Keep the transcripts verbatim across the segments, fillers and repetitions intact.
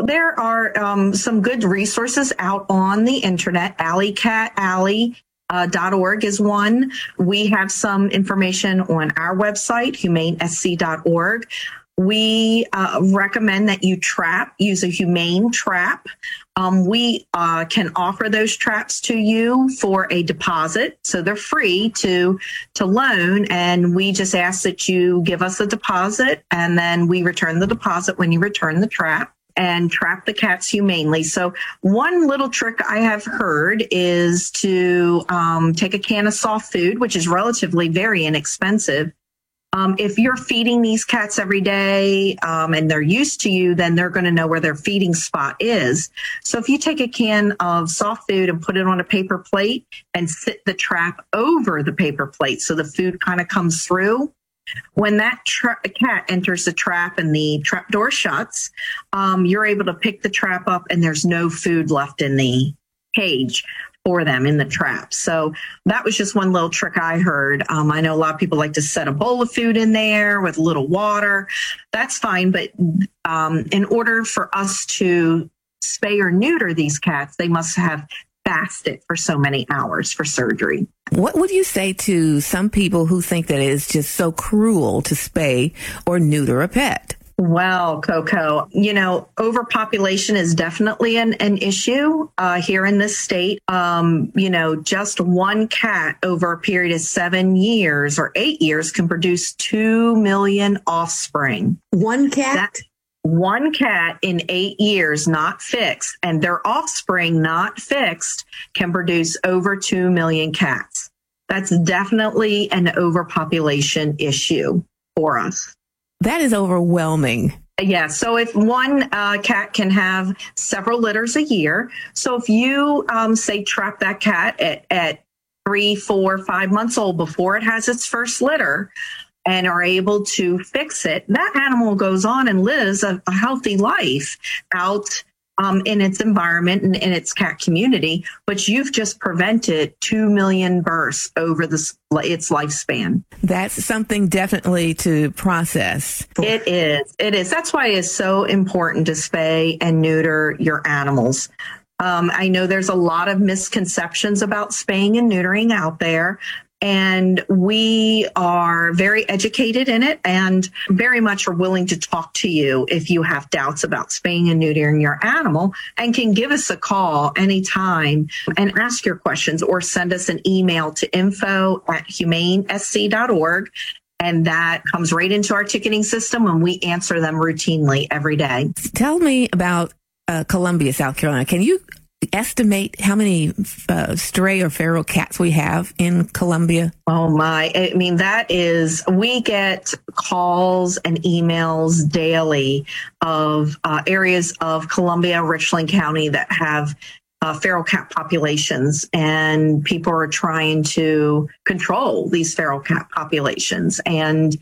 there are um, some good resources out on the internet. Alley Cat Alley. Uh, .org is one. We have some information on our website, humane s c dot org. We uh, recommend that you trap, use a humane trap. Um, we uh, can offer those traps to you for a deposit. So they're free to, to loan. And we just ask that you give us a deposit and then we return the deposit when you return the trap, and trap the cats humanely. So one little trick I have heard is to um, take a can of soft food, which is relatively very inexpensive. Um, if you're feeding these cats every day um, and they're used to you, then they're going to know where their feeding spot is. So if you take a can of soft food and put it on a paper plate and sit the trap over the paper plate so the food kind of comes through, when that tra- cat enters the trap and the trap door shuts, um, you're able to pick the trap up and there's no food left in the cage for them in the trap. So that was just one little trick I heard. Um, I know a lot of people like to set a bowl of food in there with a little water. That's fine. But um, in order for us to spay or neuter these cats, they must have fasted for so many hours for surgery. What would you say to some people who think that it is just so cruel to spay or neuter a pet? Well, Coco, you know, overpopulation is definitely an, an issue uh, here in this state. Um, you know, just one cat over a period of seven years or eight years can produce two million offspring. One cat? That, One cat in eight years not fixed and their offspring not fixed can produce over two million cats. That's definitely an overpopulation issue for us. That is overwhelming. Yeah. So if one uh, cat can have several litters a year, so if you um, say trap that cat at, at three, four, five months old before it has its first litter, and are able to fix it, that animal goes on and lives a, a healthy life out um, in its environment and in its cat community. But you've just prevented two million births over this, its lifespan. That's something definitely to process. It is. It is. That's why it's so important to spay and neuter your animals. Um, I know there's a lot of misconceptions about spaying and neutering out there. And we are very educated in it and very much are willing to talk to you if you have doubts about spaying and neutering your animal, and can give us a call anytime and ask your questions or send us an email to info at humane s c dot org. And that comes right into our ticketing system and we answer them routinely every day. Tell me about uh, Columbia, South Carolina. Can you estimate how many uh, stray or feral cats we have in Columbia? Oh my, I mean, that is, we get calls and emails daily of uh, areas of Columbia, Richland County that have uh, feral cat populations, and people are trying to control these feral cat populations. And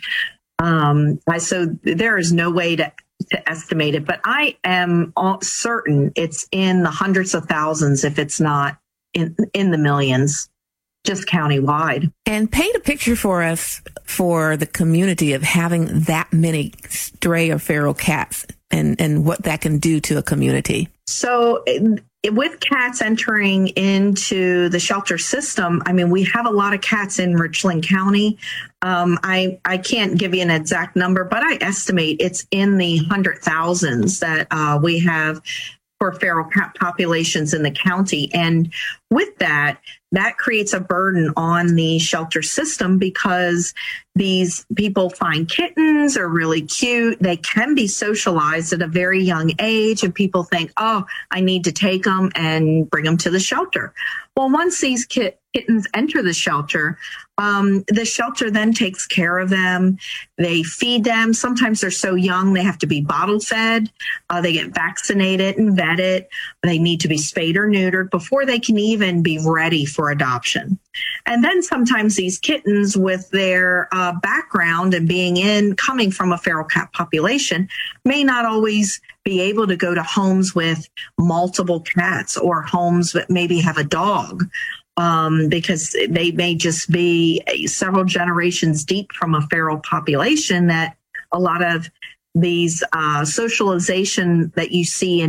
um, I, so there is no way to to estimate it, but I am certain it's in the hundreds of thousands, if it's not in in the millions, just countywide. And paint a picture for us for the community of having that many stray or feral cats and, and what that can do to a community. So it, with cats entering into the shelter system, I mean, we have a lot of cats in Richland County. Um, I, I can't give you an exact number, but I estimate it's in the hundred thousands that uh, we have for feral cat populations in the county. And with that, that creates a burden on the shelter system because these people find kittens are really cute. They can be socialized at a very young age, and people think, oh, I need to take them and bring them to the shelter. Well, once these kit- kittens enter the shelter, um, the shelter then takes care of them. They feed them. Sometimes they're so young, they have to be bottle fed. Uh, they get vaccinated and vetted. They need to be spayed or neutered before they can even be ready for adoption. And then sometimes these kittens, with their uh, background and being in, coming from a feral cat population, may not always be able to go to homes with multiple cats or homes that maybe have a dog. Um, because they may just be several generations deep from a feral population that a lot of these uh, socialization that you see in